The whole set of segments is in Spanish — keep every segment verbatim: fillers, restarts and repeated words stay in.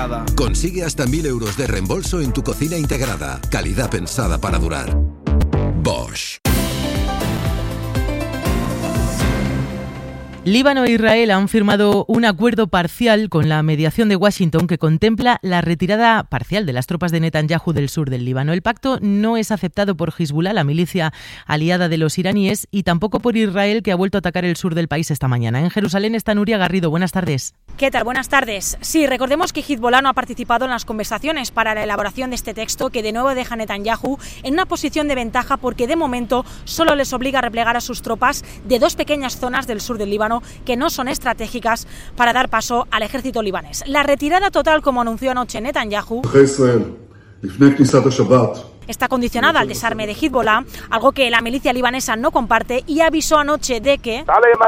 Consigue hasta mil euros de reembolso en tu cocina integrada. Calidad pensada para durar. Bosch. Líbano e Israel han firmado un acuerdo parcial con la mediación de Washington que contempla la retirada parcial de las tropas de Netanyahu del sur del Líbano. El pacto no es aceptado por Hezbollah, la milicia aliada de los iraníes, y tampoco por Israel, que ha vuelto a atacar el sur del país esta mañana. En Jerusalén está Nuria Garrido. Buenas tardes. ¿Qué tal? Buenas tardes. Sí, recordemos que Hezbollah no ha participado en las conversaciones para la elaboración de este texto, que de nuevo deja a Netanyahu en una posición de ventaja porque de momento solo les obliga a replegar a sus tropas de dos pequeñas zonas del sur del Líbano que no son estratégicas para dar paso al ejército libanés. La retirada total, como anunció anoche Netanyahu, está condicionada al desarme de Hezbollah, algo que la milicia libanesa no comparte, y avisó anoche de que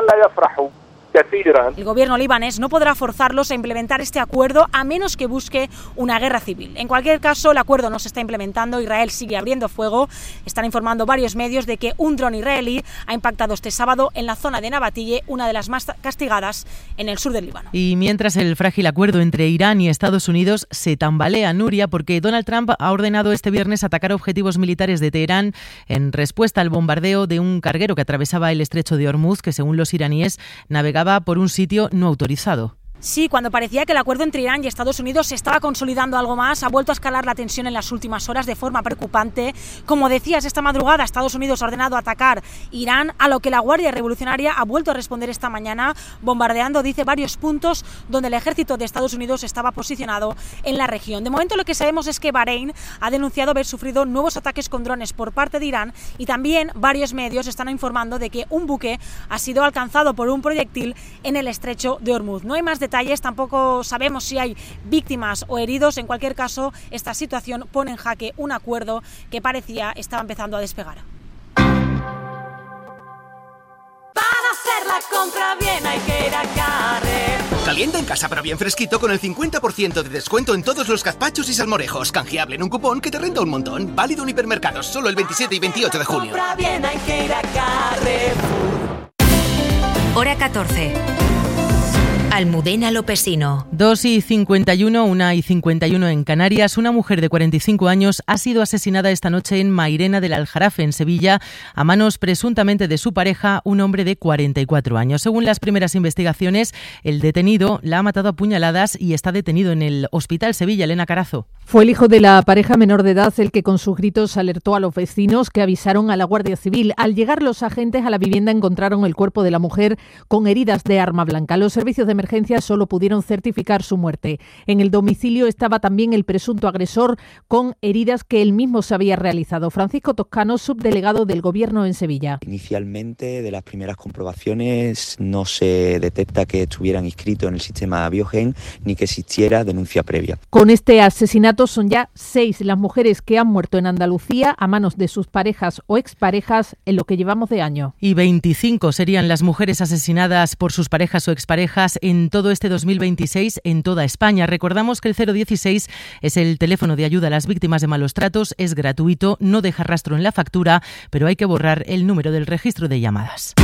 el gobierno libanés no podrá forzarlos a implementar este acuerdo a menos que busque una guerra civil. En cualquier caso, el acuerdo no se está implementando. Israel sigue abriendo fuego. Están informando varios medios de que un dron israelí ha impactado este sábado en la zona de Nabatille, una de las más castigadas en el sur del Líbano. Y mientras el frágil acuerdo entre Irán y Estados Unidos se tambalea, Nuria, porque Donald Trump ha ordenado este viernes atacar objetivos militares de Teherán en respuesta al bombardeo de un carguero que atravesaba el estrecho de Hormuz, que según los iraníes navegaba por un sitio no autorizado. Sí, cuando parecía que el acuerdo entre Irán y Estados Unidos se estaba consolidando algo más, ha vuelto a escalar la tensión en las últimas horas de forma preocupante. Como decías, esta madrugada Estados Unidos ha ordenado atacar Irán, a lo que la Guardia Revolucionaria ha vuelto a responder esta mañana, bombardeando, dice, varios puntos donde el ejército de Estados Unidos estaba posicionado en la región. De momento lo que sabemos es que Bahrein ha denunciado haber sufrido nuevos ataques con drones por parte de Irán, y también varios medios están informando de que un buque ha sido alcanzado por un proyectil en el estrecho de Hormuz. No hay más detalles. Tampoco sabemos si hay víctimas o heridos. En cualquier caso, esta situación pone en jaque un acuerdo que parecía estaba empezando a despegar. Para hacer la compra bien hay que ir a Carrefour. Calienta en casa pero bien fresquito con el cincuenta por ciento de descuento en todos los gazpachos y salmorejos. Canjeable en un cupón que te renta un montón. Válido en hipermercados solo el veintisiete y veintiocho de junio. Compra bien hay que ir a Carrefour. Hora catorce. Almudena Lopesino. dos y cincuenta y uno, una y cincuenta y uno en Canarias. Una mujer de cuarenta y cinco años ha sido asesinada esta noche en Mairena del Aljarafe, en Sevilla, a manos presuntamente de su pareja, un hombre de cuarenta y cuatro años. Según las primeras investigaciones, el detenido la ha matado a puñaladas y está detenido en el Hospital Sevilla. Elena Carazo. Fue el hijo de la pareja menor de edad el que con sus gritos alertó a los vecinos, que avisaron a la Guardia Civil. Al llegar los agentes a la vivienda encontraron el cuerpo de la mujer con heridas de arma blanca. Los servicios de emergencia solo pudieron certificar su muerte. En el domicilio estaba también el presunto agresor con heridas que él mismo se había realizado. Francisco Toscano, subdelegado del Gobierno en Sevilla. Inicialmente, de las primeras comprobaciones, no se detecta que estuvieran inscritos en el sistema Biogen ni que existiera denuncia previa. Con este asesinato son ya seis las mujeres que han muerto en Andalucía a manos de sus parejas o exparejas en lo que llevamos de año. Y veinticinco serían las mujeres asesinadas por sus parejas o exparejas en todo este dos mil veintiséis en toda España. Recordamos que el cero dieciséis es el teléfono de ayuda a las víctimas de malos tratos, es gratuito, no deja rastro en la factura, pero hay que borrar el número del registro de llamadas.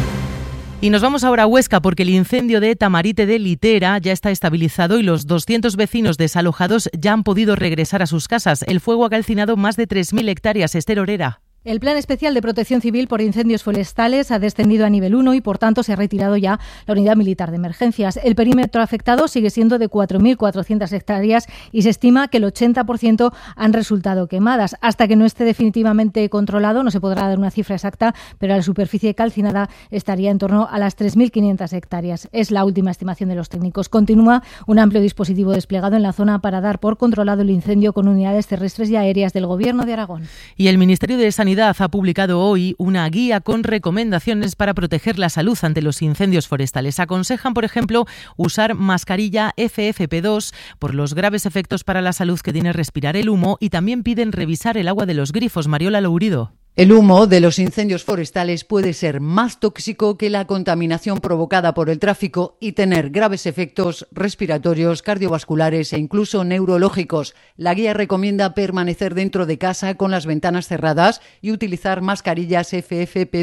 Y nos vamos ahora a Huesca, porque el incendio de Tamarite de Litera ya está estabilizado y los doscientos vecinos desalojados ya han podido regresar a sus casas. El fuego ha calcinado más de tres mil hectáreas. Esther Orera. El Plan Especial de Protección Civil por Incendios Forestales ha descendido a nivel uno y, por tanto, se ha retirado ya la Unidad Militar de Emergencias. El perímetro afectado sigue siendo de cuatro mil cuatrocientas hectáreas y se estima que el ochenta por ciento han resultado quemadas. Hasta que no esté definitivamente controlado, no se podrá dar una cifra exacta, pero la superficie calcinada estaría en torno a las tres mil quinientas hectáreas. Es la última estimación de los técnicos. Continúa un amplio dispositivo desplegado en la zona para dar por controlado el incendio con unidades terrestres y aéreas del Gobierno de Aragón. Y el Ministerio de Sanidad ha publicado hoy una guía con recomendaciones para proteger la salud ante los incendios forestales. Aconsejan, por ejemplo, usar mascarilla F F P dos por los graves efectos para la salud que tiene respirar el humo, y también piden revisar el agua de los grifos. Mariola Lourido. El humo de los incendios forestales puede ser más tóxico que la contaminación provocada por el tráfico y tener graves efectos respiratorios, cardiovasculares e incluso neurológicos. La guía recomienda permanecer dentro de casa con las ventanas cerradas y utilizar mascarillas F F P dos.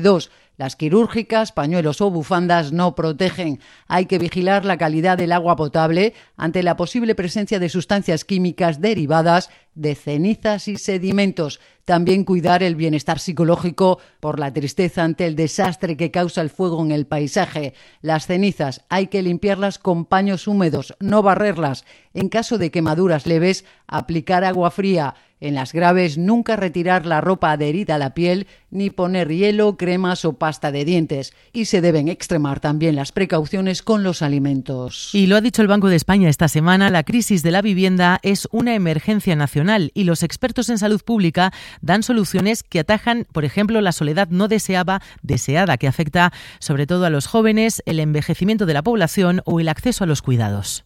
Las quirúrgicas, pañuelos o bufandas no protegen. Hay que vigilar la calidad del agua potable ante la posible presencia de sustancias químicas derivadas de cenizas y sedimentos. También cuidar el bienestar psicológico por la tristeza ante el desastre que causa el fuego en el paisaje. Las cenizas hay que limpiarlas con paños húmedos, no barrerlas. En caso de quemaduras leves, aplicar agua fría. En las graves, nunca retirar la ropa adherida a la piel ni poner hielo, cremas o pasta de dientes. Y se deben extremar también las precauciones con los alimentos. Y lo ha dicho el Banco de España esta semana, la crisis de la vivienda es una emergencia nacional y los expertos en salud pública dan soluciones que atajan, por ejemplo, la soledad no deseada, deseada que afecta sobre todo a los jóvenes, el envejecimiento de la población o el acceso a los cuidados.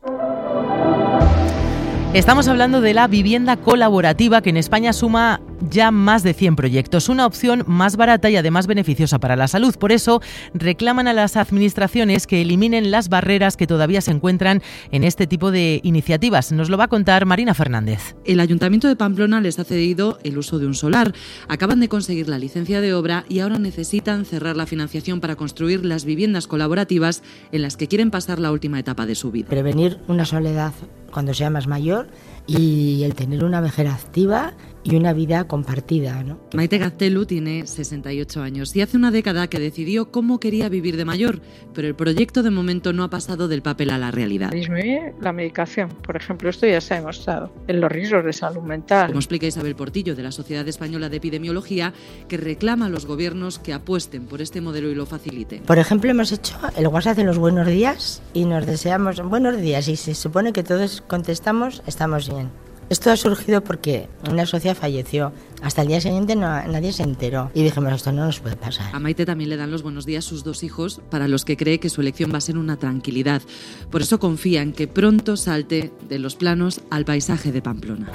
Estamos hablando de la vivienda colaborativa, que en España suma ya más de cien proyectos, una opción más barata y además beneficiosa para la salud. Por eso reclaman a las administraciones que eliminen las barreras que todavía se encuentran en este tipo de iniciativas. Nos lo va a contar Marina Fernández. El Ayuntamiento de Pamplona les ha cedido el uso de un solar. Acaban de conseguir la licencia de obra y ahora necesitan cerrar la financiación para construir las viviendas colaborativas en las que quieren pasar la última etapa de su vida. Prevenir una soledad cuando sea más mayor y el tener una vejez activa y una vida compartida, ¿no? Maite Gaztelu tiene sesenta y ocho años y hace una década que decidió cómo quería vivir de mayor, pero el proyecto de momento no ha pasado del papel a la realidad. Disminuye la medicación, por ejemplo, esto ya se ha demostrado en los riesgos de salud mental. Como explica Isabel Portillo de la Sociedad Española de Epidemiología, que reclama a los gobiernos que apuesten por este modelo y lo faciliten. Por ejemplo, hemos hecho el WhatsApp de los buenos días y nos deseamos buenos días y se supone que todos contestamos estamos bien. Esto ha surgido porque una socia falleció. Hasta el día siguiente no, nadie se enteró. Y dijimos, esto no nos puede pasar. A Maite también le dan los buenos días sus dos hijos, para los que cree que su elección va a ser una tranquilidad. Por eso confía en que pronto salte de los planos al paisaje de Pamplona.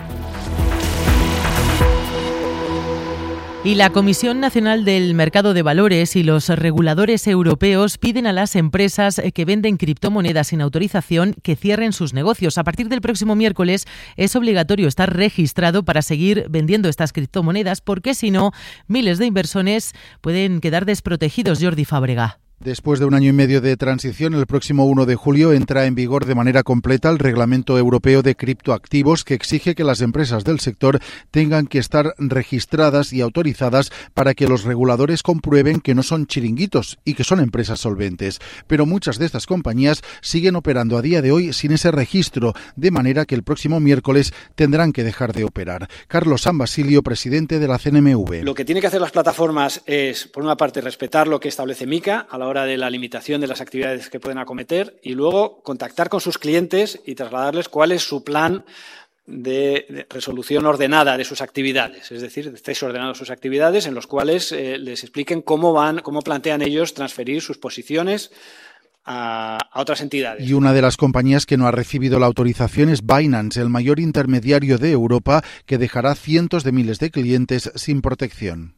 Y la Comisión Nacional del Mercado de Valores y los reguladores europeos piden a las empresas que venden criptomonedas sin autorización que cierren sus negocios. A partir del próximo miércoles es obligatorio estar registrado para seguir vendiendo estas criptomonedas, porque si no, miles de inversores pueden quedar desprotegidos. Jordi Fábrega. Después de un año y medio de transición, el próximo uno de julio entra en vigor de manera completa el Reglamento Europeo de Criptoactivos, que exige que las empresas del sector tengan que estar registradas y autorizadas para que los reguladores comprueben que no son chiringuitos y que son empresas solventes. Pero muchas de estas compañías siguen operando a día de hoy sin ese registro, de manera que el próximo miércoles tendrán que dejar de operar. Carlos San Basilio, presidente de la C N M V. Lo que tienen que hacer las plataformas es, por una parte, respetar lo que establece MiCA a la hora de la limitación de las actividades que pueden acometer y luego contactar con sus clientes y trasladarles cuál es su plan de, de resolución ordenada de sus actividades, es decir, estéis ordenando sus actividades en los cuales eh, les expliquen cómo van, cómo plantean ellos transferir sus posiciones a, a otras entidades. Y una de las compañías que no ha recibido la autorización es Binance, el mayor intermediario de Europa, que dejará cientos de miles de clientes sin protección.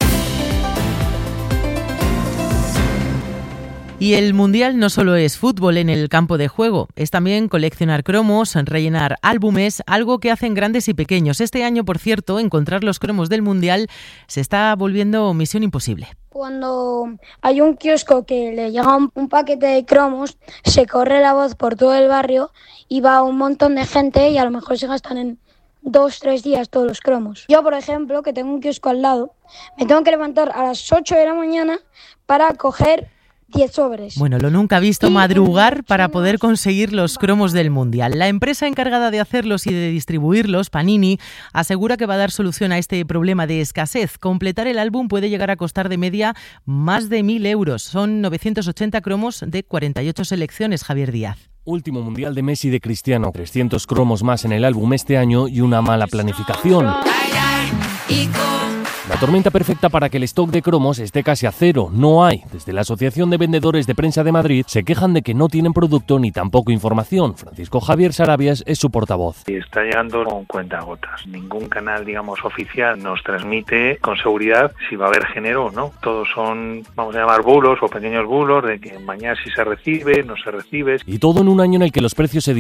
Y el Mundial no solo es fútbol en el campo de juego, es también coleccionar cromos, rellenar álbumes, algo que hacen grandes y pequeños. Este año, por cierto, encontrar los cromos del Mundial se está volviendo misión imposible. Cuando hay un kiosco que le llega un, un paquete de cromos, se corre la voz por todo el barrio y va un montón de gente y a lo mejor se gastan en dos, tres días todos los cromos. Yo, por ejemplo, que tengo un kiosco al lado, me tengo que levantar a las ocho de la mañana para coger diez sobres. Bueno, lo nunca visto, madrugar para poder conseguir los cromos del Mundial. La empresa encargada de hacerlos y de distribuirlos, Panini, asegura que va a dar solución a este problema de escasez. Completar el álbum puede llegar a costar de media más de mil euros. Son novecientos ochenta cromos de cuarenta y ocho selecciones, Javier Díaz. Último Mundial de Messi y de Cristiano. trescientos cromos más en el álbum este año y una mala planificación. La tormenta perfecta para que el stock de cromos esté casi a cero. No hay. Desde la Asociación de Vendedores de Prensa de Madrid se quejan de que no tienen producto ni tampoco información. Francisco Javier Sarabias es su portavoz. Y está llegando con cuentagotas. Ningún canal, digamos, oficial nos transmite con seguridad si va a haber género o no. Todos son, vamos a llamar bulos o pequeños bulos de que mañana sí se recibe, no se recibe. Y todo en un año en el que los precios se